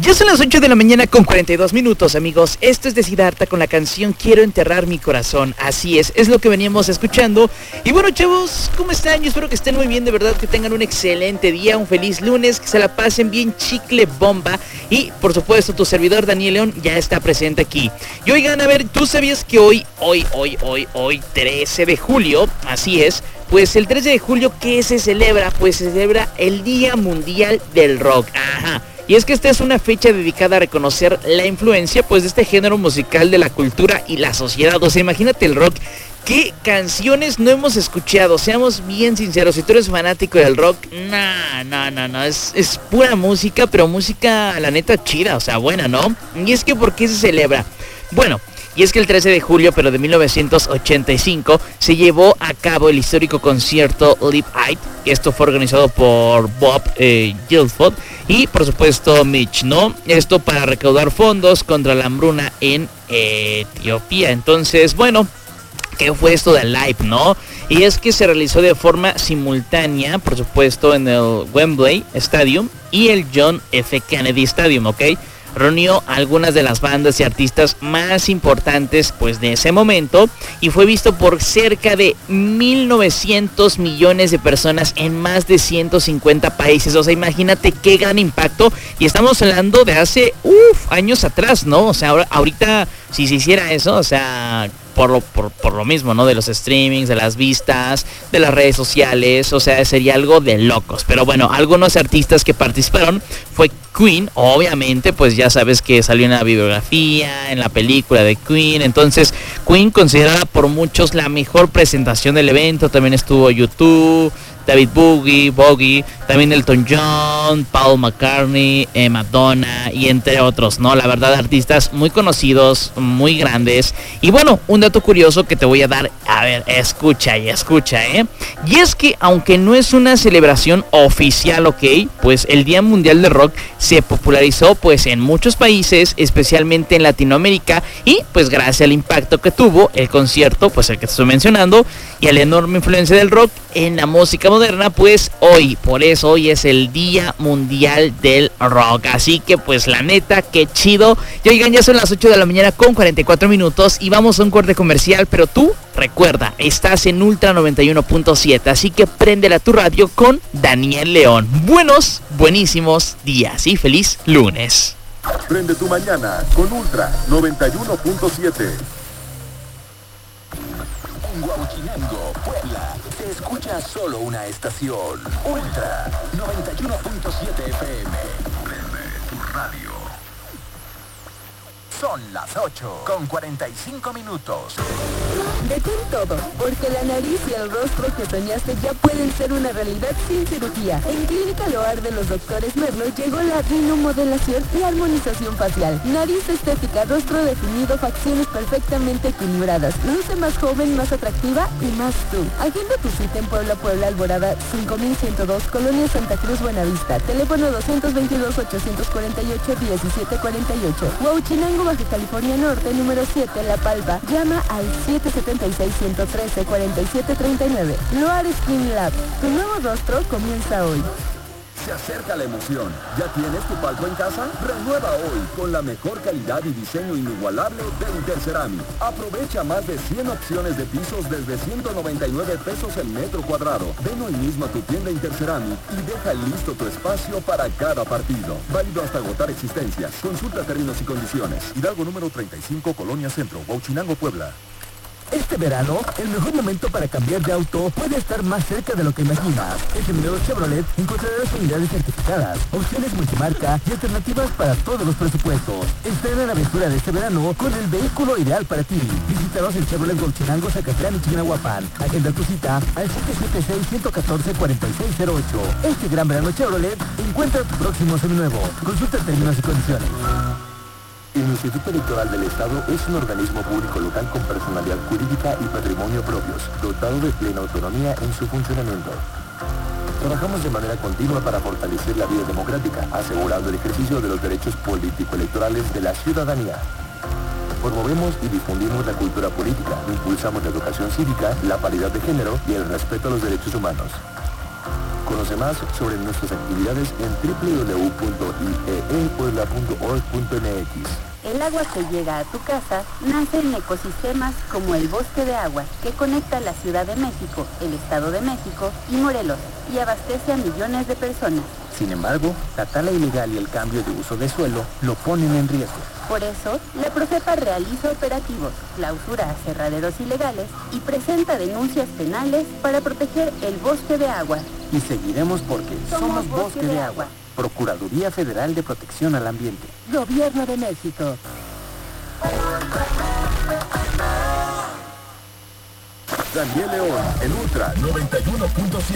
Ya son las 8 de la mañana con 42 minutos, amigos. Esto es de Siddhartha con la canción Quiero enterrar mi corazón. Así es lo que veníamos escuchando. Y bueno, chavos, ¿cómo están? Yo espero que estén muy bien, de verdad, que tengan un excelente día, un feliz lunes, que se la pasen bien chicle bomba. Y, por supuesto, tu servidor Daniel León ya está presente aquí. Y oigan, a ver, ¿tú sabías que hoy, 13 de julio, así es, pues el 13 de julio, ¿qué se celebra? Pues se celebra el Día Mundial del Rock. Ajá. Y es que esta es una fecha dedicada a reconocer la influencia, pues, de este género musical de la cultura y la sociedad. O sea, imagínate el rock. ¿Qué canciones no hemos escuchado? Seamos bien sinceros, si tú eres fanático del rock, no, es pura música, pero música, la neta, chida, o sea, buena, ¿no? Y es que, ¿por qué se celebra? Bueno, y es que el 13 de julio, pero de 1985, se llevó a cabo el histórico concierto Live Aid. Esto fue organizado por Bob Geldof y, por supuesto, Mitch, ¿no? Esto para recaudar fondos contra la hambruna en Etiopía. Entonces, bueno, ¿qué fue esto de Live, no? Y es que se realizó de forma simultánea, por supuesto, en el Wembley Stadium y el John F. Kennedy Stadium, ¿ok? Reunió a algunas de las bandas y artistas más importantes, pues, de ese momento, y fue visto por cerca de 1.900 millones de personas en más de 150 países. O sea, imagínate qué gran impacto, y estamos hablando de hace años atrás, ¿no? O sea, ahorita si se hiciera eso, o sea, por lo mismo, ¿no? De los streamings, de las vistas, de las redes sociales, o sea, sería algo de locos. Pero bueno, algunos artistas que participaron fue Queen, obviamente, pues ya sabes que salió en la bibliografía, en la película de Queen. Entonces, Queen, considerada por muchos la mejor presentación del evento. También estuvo YouTube, David Bowie, también Elton John, Paul McCartney, Madonna y entre otros, ¿no? La verdad, artistas muy conocidos, muy grandes. Y bueno, un dato curioso que te voy a dar, a ver, escucha, ¿eh? Y es que aunque no es una celebración oficial, ¿ok? Pues el Día Mundial del Rock se popularizó, pues, en muchos países, especialmente en Latinoamérica, y pues gracias al impacto que tuvo el concierto, pues el que te estoy mencionando, y a la enorme influencia del rock en la música moderna, pues por eso hoy es el Día Mundial del Rock. Así que, pues, la neta, qué chido. Y oigan, ya son las 8 de la mañana con 44 minutos y vamos a un corte comercial, pero tú, recuerda, estás en Ultra 91.7, así que préndela tu radio con Daniel León. Buenísimos días y feliz lunes. Prende tu mañana con Ultra 91.7. En Huauchinango, Puebla, se escucha solo una estación. Ultra 91.7 FM. Prende tu radio. Son las 8 con 45 minutos. Detén todo, porque la nariz y el rostro que soñaste ya pueden ser una realidad sin cirugía. En Clínica Loar de los doctores Merlo llegó la rinomodelación y armonización facial. Nariz estética, rostro definido, facciones perfectamente equilibradas. Luce más joven, más atractiva y más tú. Agenda tu cita en Puebla, Alborada 5102, Colonia Santa Cruz, Buenavista. Teléfono 222-848-1748. Huauchinango, Baja California Norte, número 7, La Palma. Llama al 776-113-4739. Loar Skin Lab. Tu nuevo rostro comienza hoy. Se acerca la emoción. ¿Ya tienes tu palco en casa? Renueva hoy con la mejor calidad y diseño inigualable de Interceramic. Aprovecha más de 100 opciones de pisos desde 199 pesos el metro cuadrado. Ven hoy mismo a tu tienda Interceramic y deja listo tu espacio para cada partido. Válido hasta agotar existencias. Consulta términos y condiciones. Hidalgo número 35, Colonia Centro, Huauchinango, Puebla. Este verano, el mejor momento para cambiar de auto puede estar más cerca de lo que imaginas. En Seminuevos Chevrolet encontrarás unidades certificadas, opciones multimarca y alternativas para todos los presupuestos. Estrena la aventura de este verano con el vehículo ideal para ti. Visítanos en Chevrolet Huauchinango, Zacatlán y Chignahuapan. Agenda tu cita al 776-114-4608. Este gran verano Chevrolet encuentra tu próximo seminuevo. Consulta términos y condiciones. El Instituto Electoral del Estado es un organismo público local con personalidad jurídica y patrimonio propios, dotado de plena autonomía en su funcionamiento. Trabajamos de manera continua para fortalecer la vida democrática, asegurando el ejercicio de los derechos político-electorales de la ciudadanía. Promovemos y difundimos la cultura política, impulsamos la educación cívica, la paridad de género y el respeto a los derechos humanos. Conoce más sobre nuestras actividades en www.ieepuebla.org.mx. El agua que llega a tu casa nace en ecosistemas como el Bosque de Agua, que conecta la Ciudad de México, el Estado de México y Morelos, y abastece a millones de personas. Sin embargo, la tala ilegal y el cambio de uso de suelo lo ponen en riesgo. Por eso, la Profepa realiza operativos, clausura aserraderos ilegales y presenta denuncias penales para proteger el Bosque de Agua. Y seguiremos porque somos Bosque de Agua. Procuraduría Federal de Protección al Ambiente. Gobierno de México. Daniel León, en Ultra 91.7.